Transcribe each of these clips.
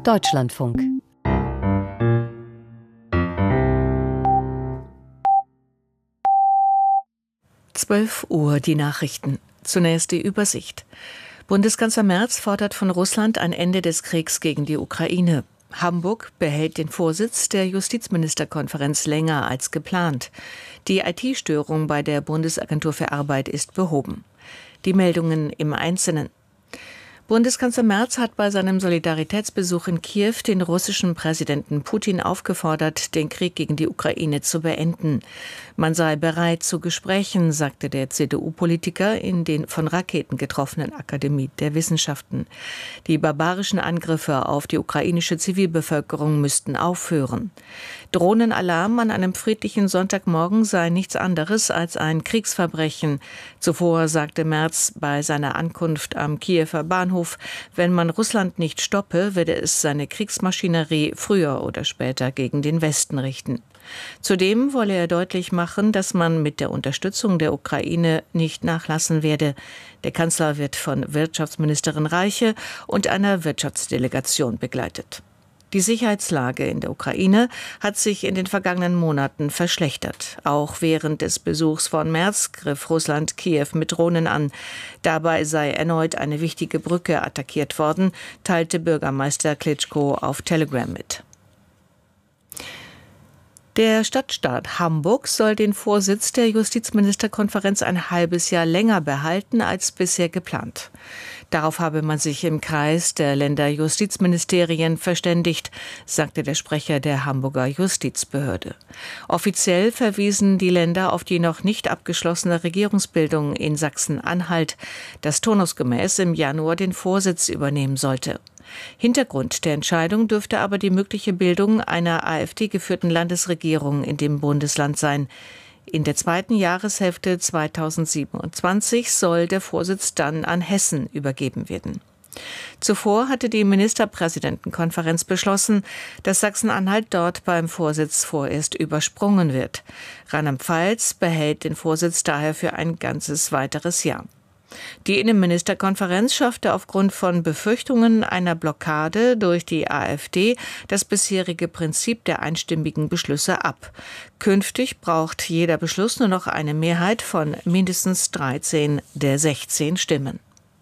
Deutschlandfunk. Uhr die Nachrichten. Zunächst die Übersicht. Bundeskanzler Merz fordert von Russland ein Ende des Kriegs gegen die Ukraine. Hamburg behält den Vorsitz der Justizministerkonferenz länger als geplant. Die IT-Störung bei der Bundesagentur für Arbeit ist behoben. Die Meldungen im Einzelnen. Bundeskanzler Merz hat bei seinem Solidaritätsbesuch in Kiew den russischen Präsidenten Putin aufgefordert, den Krieg gegen die Ukraine zu beenden. Man sei bereit zu Gesprächen, sagte der CDU-Politiker in den von Raketen getroffenen Akademie der Wissenschaften. Die barbarischen Angriffe auf die ukrainische Zivilbevölkerung müssten aufhören. Drohnenalarm an einem friedlichen Sonntagmorgen sei nichts anderes als ein Kriegsverbrechen. Zuvor sagte Merz bei seiner Ankunft am Kiewer Bahnhof, wenn man Russland nicht stoppe, werde es seine Kriegsmaschinerie früher oder später gegen den Westen richten. Zudem wolle er deutlich machen, dass man mit der Unterstützung der Ukraine nicht nachlassen werde. Der Kanzler wird von Wirtschaftsministerin Reiche und einer Wirtschaftsdelegation begleitet. Die Sicherheitslage in der Ukraine hat sich in den vergangenen Monaten verschlechtert. Auch während des Besuchs von Merz griff Russland Kiew mit Drohnen an. Dabei sei erneut eine wichtige Brücke attackiert worden, teilte Bürgermeister Klitschko auf Telegram mit. Der Stadtstaat Hamburg soll den Vorsitz der Justizministerkonferenz ein halbes Jahr länger behalten als bisher geplant. Darauf habe man sich im Kreis der Länderjustizministerien verständigt, sagte der Sprecher der Hamburger Justizbehörde. Offiziell verwiesen die Länder auf die noch nicht abgeschlossene Regierungsbildung in Sachsen-Anhalt, das turnusgemäß im Januar den Vorsitz übernehmen sollte. Hintergrund der Entscheidung dürfte aber die mögliche Bildung einer AfD-geführten Landesregierung in dem Bundesland sein. In der zweiten Jahreshälfte 2027 soll der Vorsitz dann an Hessen übergeben werden. Zuvor hatte die Ministerpräsidentenkonferenz beschlossen, dass Sachsen-Anhalt dort beim Vorsitz vorerst übersprungen wird. Rheinland-Pfalz behält den Vorsitz daher für ein ganzes weiteres Jahr. Die Innenministerkonferenz schaffte aufgrund von Befürchtungen einer Blockade durch die AfD das bisherige Prinzip der einstimmigen Beschlüsse ab. Künftig braucht jeder Beschluss nur noch eine Mehrheit von mindestens 13 der 16 Stimmen.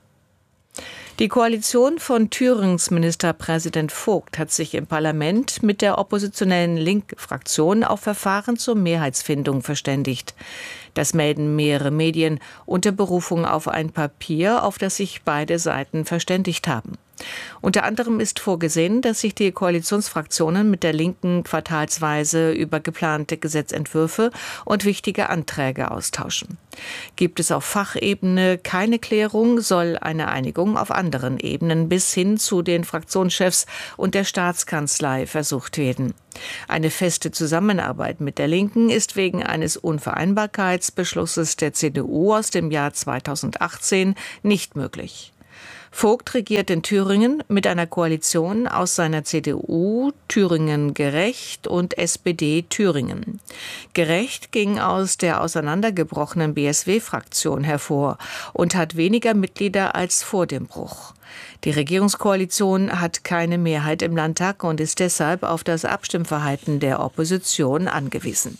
Die Koalition von Thürings Ministerpräsident Vogt hat sich im Parlament mit der oppositionellen Link-Fraktion auf Verfahren zur Mehrheitsfindung verständigt. Das melden mehrere Medien unter Berufung auf ein Papier, auf das sich beide Seiten verständigt haben. Unter anderem ist vorgesehen, dass sich die Koalitionsfraktionen mit der Linken quartalsweise über geplante Gesetzentwürfe und wichtige Anträge austauschen. Gibt es auf Fachebene keine Klärung, soll eine Einigung auf anderen Ebenen bis hin zu den Fraktionschefs und der Staatskanzlei versucht werden. Eine feste Zusammenarbeit mit der Linken ist wegen eines Unvereinbarkeitsbeschlusses der CDU aus dem Jahr 2018 nicht möglich. Vogt regiert in Thüringen mit einer Koalition aus seiner CDU, Thüringen Gerecht und SPD Thüringen. Gerecht ging aus der auseinandergebrochenen BSW-Fraktion hervor und hat weniger Mitglieder als vor dem Bruch. Die Regierungskoalition hat keine Mehrheit im Landtag und ist deshalb auf das Abstimmverhalten der Opposition angewiesen.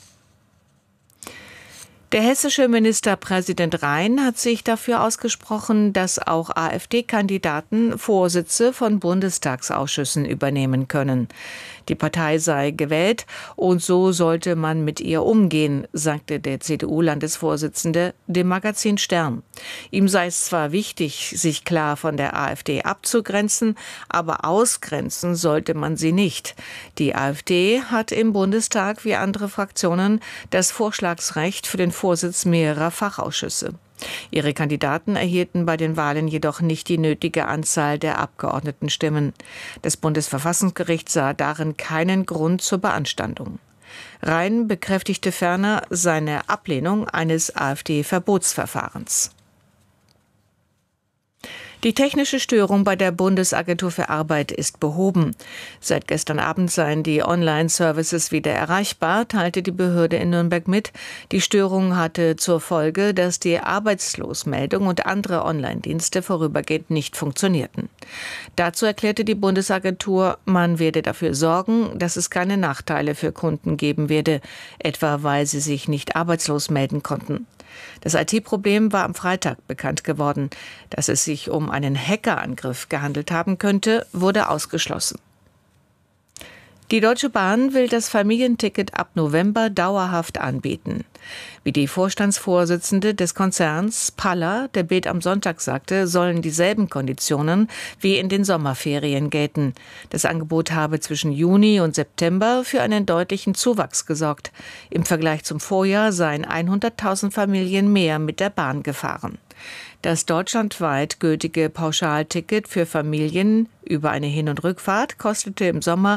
Der hessische Ministerpräsident Rhein hat sich dafür ausgesprochen, dass auch AfD-Kandidaten Vorsitze von Bundestagsausschüssen übernehmen können. Die Partei sei gewählt und so sollte man mit ihr umgehen, sagte der CDU-Landesvorsitzende dem Magazin Stern. Ihm sei es zwar wichtig, sich klar von der AfD abzugrenzen, aber ausgrenzen sollte man sie nicht. Die AfD hat im Bundestag wie andere Fraktionen das Vorschlagsrecht für den Vorsitz mehrerer Fachausschüsse. Ihre Kandidaten erhielten bei den Wahlen jedoch nicht die nötige Anzahl der Abgeordnetenstimmen. Das Bundesverfassungsgericht sah darin keinen Grund zur Beanstandung. Rhein bekräftigte ferner seine Ablehnung eines AfD-Verbotsverfahrens. Die technische Störung bei der Bundesagentur für Arbeit ist behoben. Seit gestern Abend seien die Online-Services wieder erreichbar, teilte die Behörde in Nürnberg mit. Die Störung hatte zur Folge, dass die Arbeitslosmeldung und andere Online-Dienste vorübergehend nicht funktionierten. Dazu erklärte die Bundesagentur, man werde dafür sorgen, dass es keine Nachteile für Kunden geben werde, etwa weil sie sich nicht arbeitslos melden konnten. Das IT-Problem war am Freitag bekannt geworden. Dass es sich um einen Hackerangriff gehandelt haben könnte, wurde ausgeschlossen. Die Deutsche Bahn will das Familienticket ab November dauerhaft anbieten. Wie die Vorstandsvorsitzende des Konzerns, Palla, der Bild am Sonntag sagte, sollen dieselben Konditionen wie in den Sommerferien gelten. Das Angebot habe zwischen Juni und September für einen deutlichen Zuwachs gesorgt. Im Vergleich zum Vorjahr seien 100.000 Familien mehr mit der Bahn gefahren. Das deutschlandweit gültige Pauschalticket für Familien über eine Hin- und Rückfahrt kostete im Sommer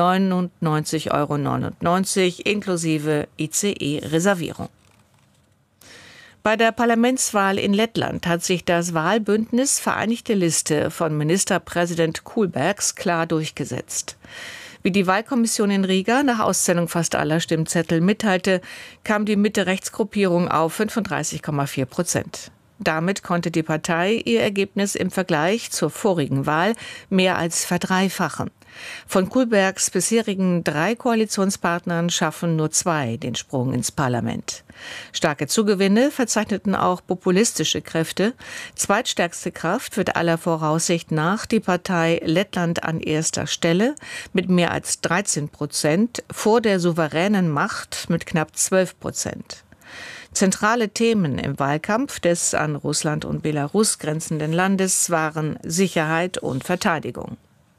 99,99 € inklusive ICE-Reservierung. Bei der Parlamentswahl in Lettland hat sich das Wahlbündnis Vereinigte Liste von Ministerpräsident Kulbergs klar durchgesetzt. Wie die Wahlkommission in Riga nach Auszählung fast aller Stimmzettel mitteilte, kam die Mitte-Rechts-Gruppierung auf 35,4%. Damit konnte die Partei ihr Ergebnis im Vergleich zur vorigen Wahl mehr als verdreifachen. Von Kulbergs bisherigen 3 Koalitionspartnern schaffen nur 2 den Sprung ins Parlament. Starke Zugewinne verzeichneten auch populistische Kräfte. Zweitstärkste Kraft wird aller Voraussicht nach die Partei Lettland an erster Stelle mit mehr als 13%, vor der souveränen Macht mit knapp 12%. Zentrale Themen im Wahlkampf des an Russland und Belarus grenzenden Landes waren Sicherheit und Verteidigung.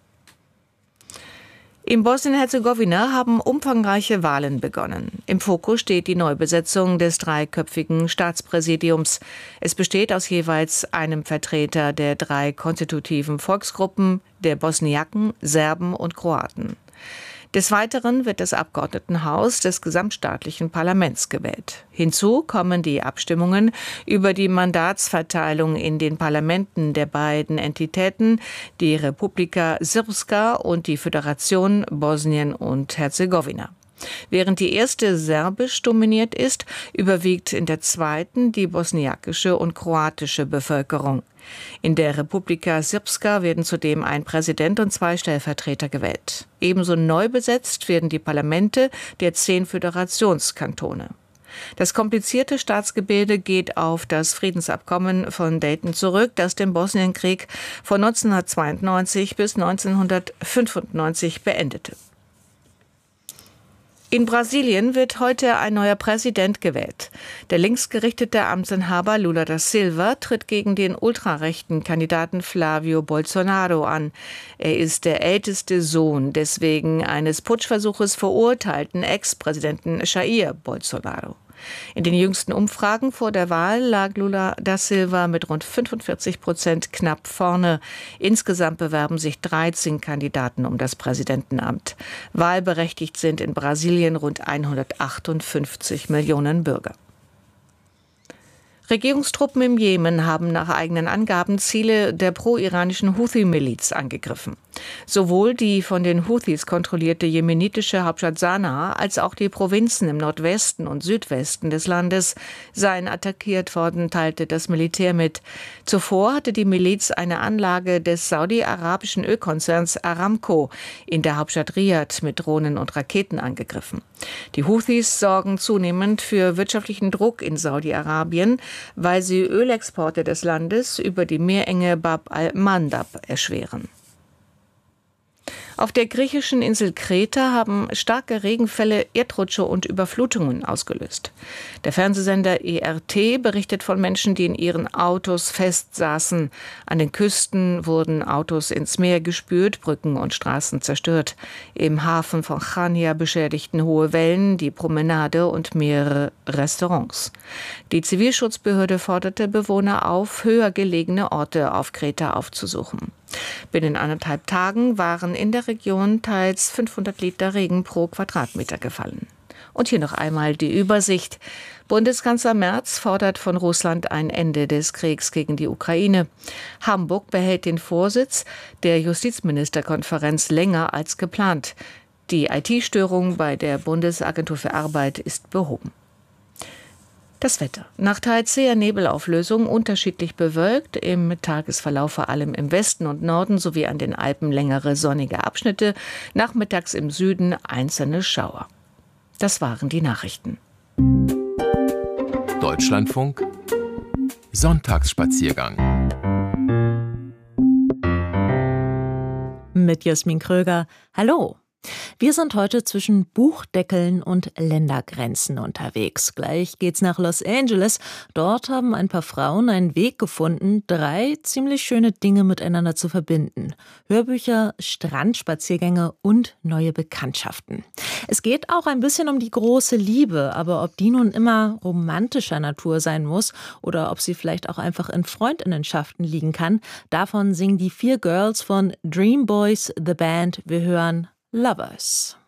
In Bosnien-Herzegowina haben umfangreiche Wahlen begonnen. Im Fokus steht die Neubesetzung des 3-köpfigen Staatspräsidiums. Es besteht aus jeweils einem Vertreter der 3 konstitutiven Volksgruppen, der Bosniaken, Serben und Kroaten. Des Weiteren wird das Abgeordnetenhaus des gesamtstaatlichen Parlaments gewählt. Hinzu kommen die Abstimmungen über die Mandatsverteilung in den Parlamenten der beiden Entitäten, die Republika Srpska und die Föderation Bosnien und Herzegowina. Während die erste serbisch dominiert ist, überwiegt in der zweiten die bosniakische und kroatische Bevölkerung. In der Republika Srpska werden zudem ein Präsident und 2 Stellvertreter gewählt. Ebenso neu besetzt werden die Parlamente der 10 Föderationskantone. Das komplizierte Staatsgebilde geht auf das Friedensabkommen von Dayton zurück, das den Bosnienkrieg von 1992 bis 1995 beendete. In Brasilien wird heute ein neuer Präsident gewählt. Der linksgerichtete Amtsinhaber Lula da Silva tritt gegen den ultrarechten Kandidaten Flávio Bolsonaro an. Er ist der älteste Sohn des wegen eines Putschversuches verurteilten Ex-Präsidenten Jair Bolsonaro. In den jüngsten Umfragen vor der Wahl lag Lula da Silva mit rund 45% knapp vorne. Insgesamt bewerben sich 13 Kandidaten um das Präsidentenamt. Wahlberechtigt sind in Brasilien rund 158 Millionen Bürger. Regierungstruppen im Jemen haben nach eigenen Angaben Ziele der pro-iranischen Houthi-Miliz angegriffen. Sowohl die von den Houthis kontrollierte jemenitische Hauptstadt Sanaa als auch die Provinzen im Nordwesten und Südwesten des Landes seien attackiert worden, teilte das Militär mit. Zuvor hatte die Miliz eine Anlage des saudi-arabischen Ölkonzerns Aramco in der Hauptstadt Riad mit Drohnen und Raketen angegriffen. Die Houthis sorgen zunehmend für wirtschaftlichen Druck in Saudi-Arabien, weil sie Ölexporte des Landes über die Meerenge Bab al-Mandab erschweren. Auf der griechischen Insel Kreta haben starke Regenfälle Erdrutsche und Überflutungen ausgelöst. Der Fernsehsender ERT berichtet von Menschen, die in ihren Autos festsaßen. An den Küsten wurden Autos ins Meer gespült, Brücken und Straßen zerstört. Im Hafen von Chania beschädigten hohe Wellen die Promenade und mehrere Restaurants. Die Zivilschutzbehörde forderte Bewohner auf, höher gelegene Orte auf Kreta aufzusuchen. Binnen 1,5 Tagen waren in der Region teils 500 Liter Regen pro Quadratmeter gefallen. Und hier noch einmal die Übersicht. Bundeskanzler Merz fordert von Russland ein Ende des Kriegs gegen die Ukraine. Hamburg behält den Vorsitz der Justizministerkonferenz länger als geplant. Die IT-Störung bei der Bundesagentur für Arbeit ist behoben. Das Wetter. Nach teils zäher Nebelauflösung unterschiedlich bewölkt, im Tagesverlauf vor allem im Westen und Norden sowie an den Alpen längere sonnige Abschnitte, nachmittags im Süden einzelne Schauer. Das waren die Nachrichten. Deutschlandfunk Sonntagsspaziergang mit Jasmin Kröger. Hallo. Wir sind heute zwischen Buchdeckeln und Ländergrenzen unterwegs. Gleich geht's nach Los Angeles. Dort haben ein paar Frauen einen Weg gefunden, 3 ziemlich schöne Dinge miteinander zu verbinden. Hörbücher, Strandspaziergänge und neue Bekanntschaften. Es geht auch ein bisschen um die große Liebe, aber ob die nun immer romantischer Natur sein muss oder ob sie vielleicht auch einfach in Freundinnenschaften liegen kann, davon singen die 4 Girls von Dream Boys, The Band. Wir hören Lovers.